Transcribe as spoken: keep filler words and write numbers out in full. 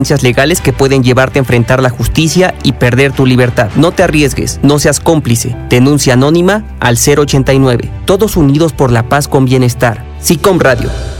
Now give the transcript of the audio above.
legales que pueden llevarte a enfrentar la justicia y perder tu libertad. No te arriesgues, no seas cómplice. Denuncia anónima al cero ochenta y nueve. Todos unidos por la paz con bienestar. SICOM Radio.